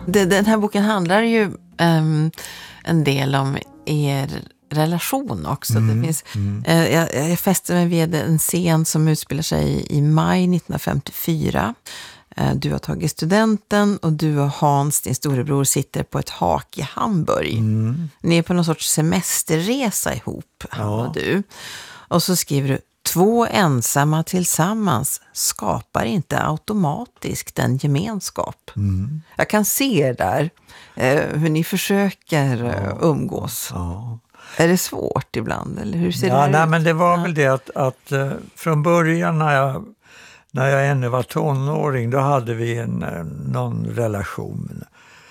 Den här boken handlar ju en del om er relation också. Det finns, jag fäster mig vid en scen som utspelar sig i maj 1954. Du har tagit studenten och du och Hans, din storebror, sitter på ett hak i Hamburg. Ni är på någon sorts semesterresa ihop, han och du. Och så skriver du: 2 ensamma tillsammans skapar inte automatiskt en gemenskap. Jag kan se där hur ni försöker umgås. Ja. Är det svårt ibland? Eller hur ser det ut? Nej, men det var väl det att från början när jag ännu var tonåring, då hade vi någon relation.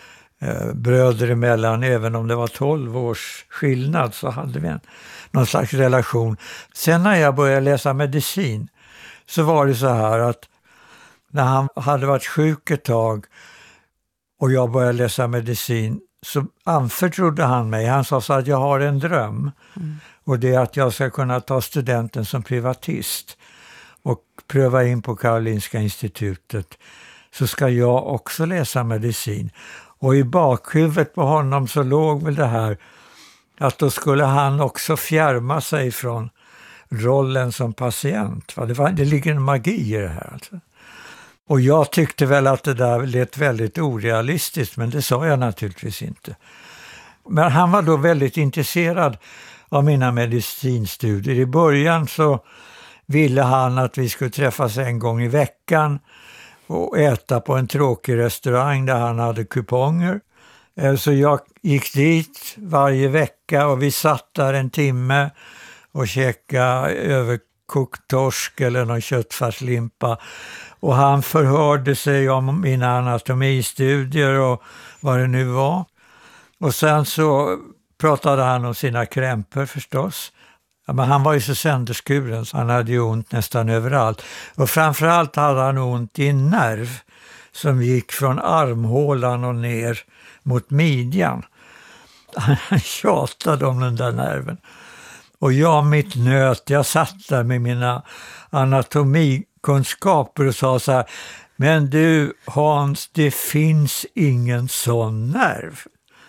Bröder emellan, även om det var 12 års skillnad, så hade vi någon slags relation. Sen när jag började läsa medicin så var det så här att när han hade varit sjuk ett tag och jag började läsa medicin, så anförtrodde han mig. Han sa så att jag har en dröm och det är att jag ska kunna ta studenten som privatist och pröva in på Karolinska institutet, så ska jag också läsa medicin. Och i bakhuvudet på honom så låg väl det här att då skulle han också fjärma sig från rollen som patient. Det ligger en magi i det här. Alltså. Och jag tyckte väl att det där lät väldigt orealistiskt, men det sa jag naturligtvis inte. Men han var då väldigt intresserad av mina medicinstudier. I början så ville han att vi skulle träffas en gång i veckan och äta på en tråkig restaurang där han hade kuponger. Så jag gick dit varje vecka och vi satt där en timme och käkade överkokt torsk eller någon köttfärslimpa. Och han förhörde sig om mina anatomistudier och vad det nu var. Och sen så pratade han om sina krämpor förstås. Ja, men han var ju så sönderskuren så han hade ju ont nästan överallt. Och framförallt hade han ont i en nerv som gick från armhålan och ner mot midjan. Han tjatade om den där nerven. Och mitt nöt, jag satt där med mina anatomikunskaper och sa så här: men du Hans, det finns ingen sån nerv.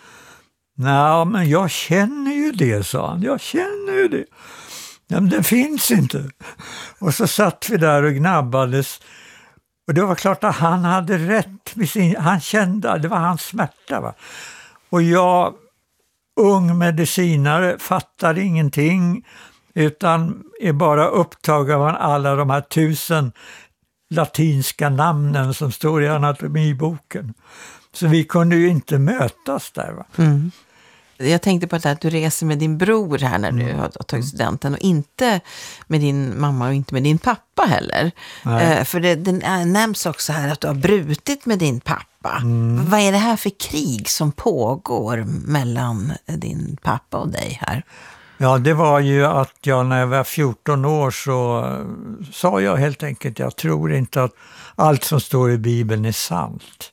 Nej, men jag känner ju det, sa han. Jag känner ju det. Men det finns inte. Och så satt vi där och gnabbades. Och det var klart att han hade rätt. Han kände, det var hans smärta. Va? Och jag, ung medicinare, fattade ingenting. Utan är bara upptagen av alla de här 1000 latinska namnen som står i anatomiboken. Så vi kunde ju inte mötas där. Va? Jag tänkte på att du reser med din bror här när du har tagit studenten och inte med din mamma och inte med din pappa heller. För det nämns också här att du har brutit med din pappa. Vad är det här för krig som pågår mellan din pappa och dig här? Ja, det var ju att jag när jag var 14 år så sa jag helt enkelt: jag tror inte att allt som står i Bibeln är sant.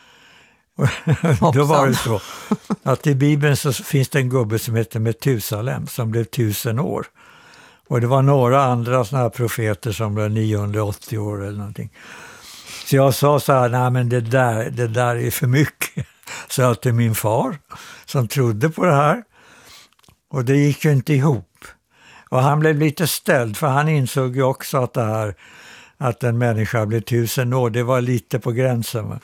Då var det så att i Bibeln så finns det en gubbe som heter Metusalem som blev 1000 år. Och det var några andra såna här profeter som blev 980 år eller någonting. Så jag sa så här: nej men det där är för mycket. Så jag till min far som trodde på det här. Och det gick ju inte ihop. Och han blev lite ställd, för han insåg ju också att det här, att en människa blev 1000 år, det var lite på gränsen.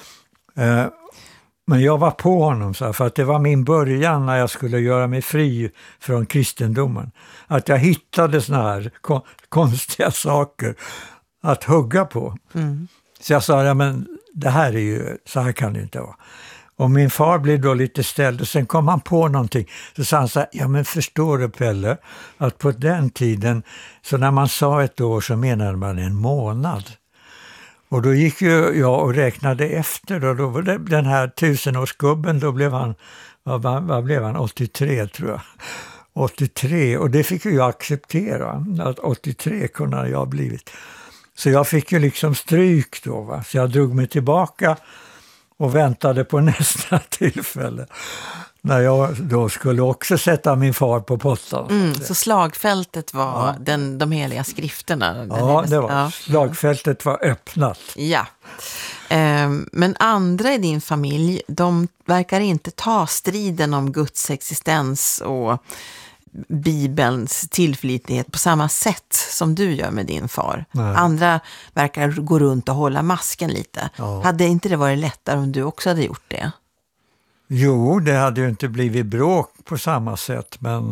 Men jag var på honom så här, för att det var min början när jag skulle göra mig fri från kristendomen. Att jag hittade såna här konstiga saker att hugga på. Så jag sa: ja men det här är ju, så här kan det inte vara. Och min far blev då lite ställd och sen kom han på någonting. Så sa han så här: ja men förstår du Pelle, att på den tiden, så när man sa ett år så menade man en månad. Och då gick ju jag och räknade efter och då var det den här 1000-årsgubben, då blev han, vad blev han, 83 tror jag. 83, och det fick ju jag acceptera, att 83 kunde jag ha blivit. Så jag fick ju liksom stryk då, va? Så jag drog mig tillbaka och väntade på nästa tillfälle. när jag då skulle också sätta min far på pottan. Så slagfältet var de heliga skrifterna? Ja, det var. Ja. Slagfältet var öppnat. Ja. Men andra i din familj, de verkar inte ta striden om Guds existens och Bibelns tillförlitlighet på samma sätt som du gör med din far. Nej. Andra verkar gå runt och hålla masken lite. Ja. Hade inte det varit lättare om du också hade gjort det? Jo, det hade ju inte blivit bråk på samma sätt, men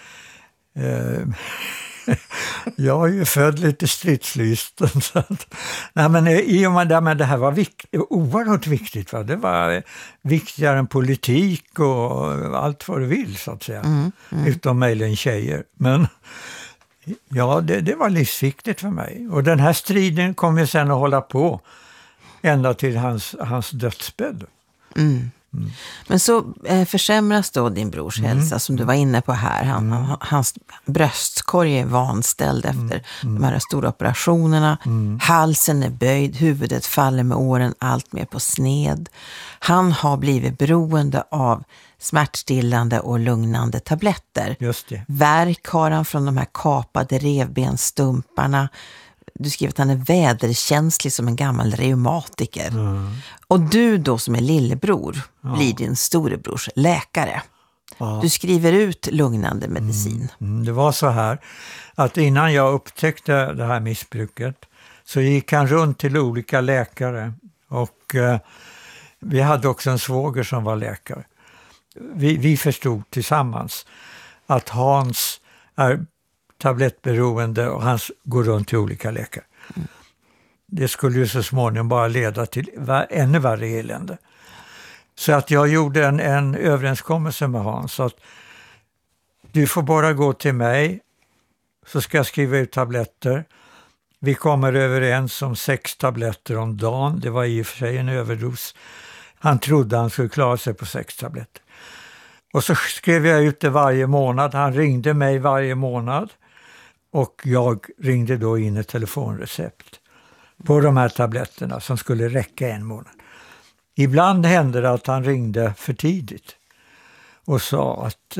jag är ju född lite stridslysten. Så att, nej, men i och med det här var oerhört viktigt. Va? Det var viktigare än politik och allt vad du vill, så att säga. Utom möjligen tjejer. Men ja, det var livsviktigt för mig. Och den här striden kom ju sen att hålla på ända till hans dödsbädd. Men så försämras då din brors hälsa som du var inne på här. Hans bröstkorg är vanställd efter de här stora operationerna. Halsen är böjd, huvudet faller med åren allt mer på sned. Han har blivit beroende av smärtstillande och lugnande tabletter. Just det. Värk har han från de här kapade revbenstumparna. Du skriver att han är väderkänslig som en gammal reumatiker. Och du då som är lillebror blir din storebrors läkare. Du skriver ut lugnande medicin. Det var så här att innan jag upptäckte det här missbruket så gick han runt till olika läkare. Och vi hade också en svåger som var läkare. Vi förstod tillsammans att Hans är tablettberoende och han går runt till olika läkare. Det skulle ju så småningom bara leda till ännu värre elände. Så att jag gjorde en överenskommelse med Hans att du får bara gå till mig så ska jag skriva ut tabletter. Vi kommer överens om 6 tabletter om dagen. Det var i och för sig en överdos. Han trodde han skulle klara sig på 6 tabletter. Och så skrev jag ut det varje månad. Han ringde mig varje månad. Och jag ringde då in ett telefonrecept på de här tabletterna som skulle räcka en månad. Ibland hände det att han ringde för tidigt och sa att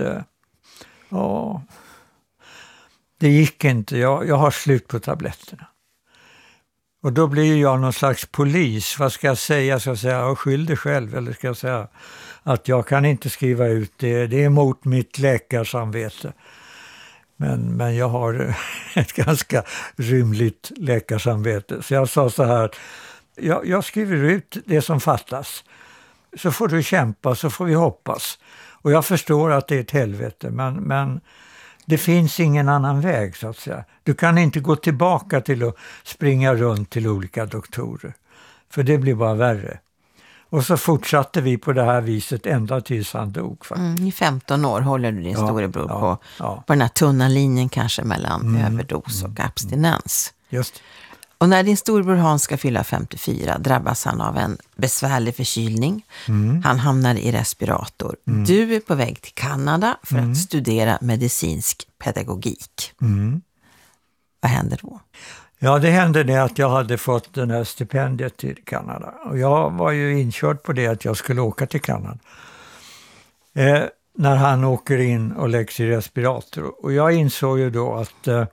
det gick inte, jag har slut på tabletterna. Och då blir jag någon slags polis. Vad ska jag säga? Ska jag säga skyll dig själv? Eller ska jag säga att jag kan inte skriva ut det? Det är emot mitt läkarsamvete. Men jag har ett ganska rymligt läkarsamvete. Så jag sa så här, jag skriver ut det som fattas. Så får du kämpa, så får vi hoppas. Och jag förstår att det är ett helvete, men det finns ingen annan väg så att säga. Du kan inte gå tillbaka till att springa runt till olika doktorer. För det blir bara värre. Och så fortsatte vi på det här viset ända tills han dog. I 15 år håller du din storebror på den här tunna linjen kanske mellan överdos och abstinens. Just. Och när din storebror Hans ska fylla 54 drabbas han av en besvärlig förkylning. Han hamnar i respirator. Du är på väg till Kanada för att studera medicinsk pedagogik. Vad händer då? Ja, det hände det att jag hade fått den här stipendiet till Kanada. Och jag var ju inkörd på det att jag skulle åka till Kanada. När han åker in och läggs i respirator. Och jag insåg ju då att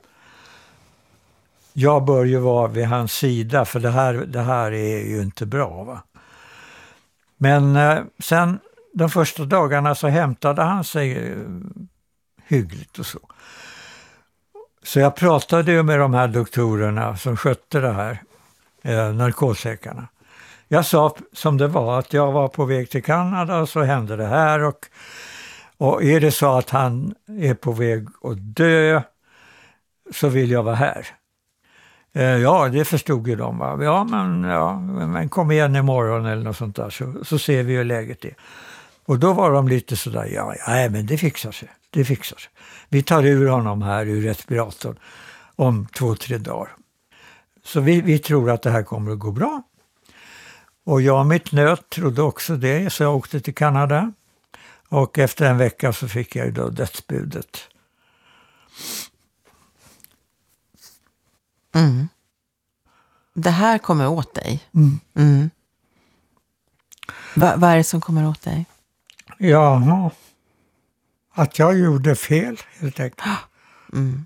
jag bör ju vara vid hans sida. För det här är ju inte bra, va. Men sen de första dagarna så hämtade han sig hyggligt och så. Så jag pratade ju med de här doktorerna som skötte det här, narkosläkarna. Jag sa som det var att jag var på väg till Kanada och så hände det här. Och är det så att han är på väg att dö så vill jag vara här. Ja, det förstod ju de. Va? Ja, men kom igen imorgon eller något sånt där så ser vi hur läget är. Och då var de lite sådär, nej men det fixar sig. Det fixar sig. Vi tar ur honom här ur respiratorn om 2-3 dagar. Så vi tror att det här kommer att gå bra. Och jag mitt nöt trodde också det, så jag åkte till Kanada. Och efter en vecka så fick jag ju då dödsbudet. Det här kommer åt dig. Vad är det som kommer åt dig? Jaha. Att jag gjorde fel, helt enkelt. Mm.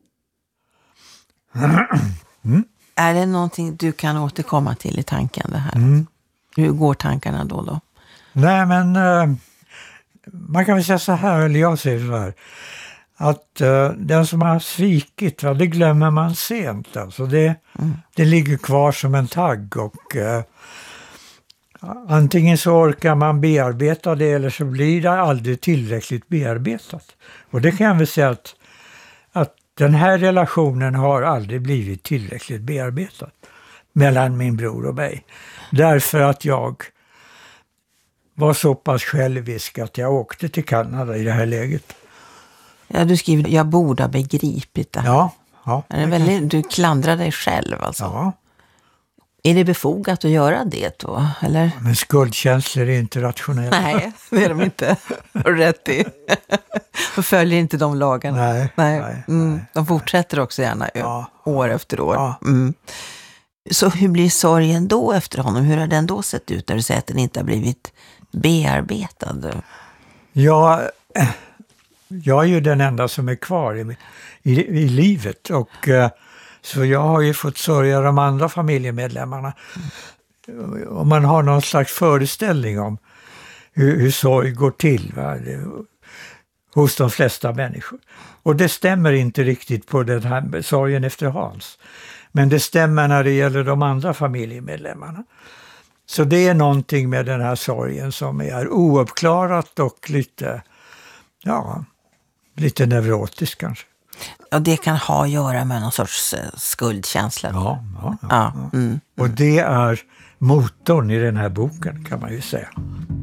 Är det någonting du kan återkomma till i tanken det här? Hur går tankarna då? Nej, men man kan väl säga så här, eller jag säger så här, att den som har svikit, det glömmer man sent. Alltså det ligger kvar som en tagg och antingen så orkar man bearbeta det eller så blir det aldrig tillräckligt bearbetat. Och det kan jag väl säga att den här relationen har aldrig blivit tillräckligt bearbetad mellan min bror och mig. Därför att jag var så pass självisk att jag åkte till Kanada i det här läget. Ja, du skriver, jag borde ha begripit det. Ja. Är det väldigt, du klandrar dig själv alltså? Ja. Är det befogat att göra det då? Eller? Men skuldkänslor är inte rationella. Nej, det är de inte. Rätt i. De följer inte de lagarna. Nej. De fortsätter också gärna år efter år. Ja. Så hur blir sorgen då efter honom? Hur har den då sett ut när du säger att den inte har blivit bearbetad? Ja, jag är ju den enda som är kvar i livet och så jag har ju fått sörja de andra familjemedlemmarna. Och man har någon slags föreställning om hur sorg går till hos de flesta människor. Och det stämmer inte riktigt på den här sorgen efter Hans. Men det stämmer när det gäller de andra familjemedlemmarna. Så det är någonting med den här sorgen som är ouppklarat och lite neurotisk kanske. Och det kan ha att göra med någon sorts skuldkänsla. Ja. Och det är motorn i den här boken kan man ju säga.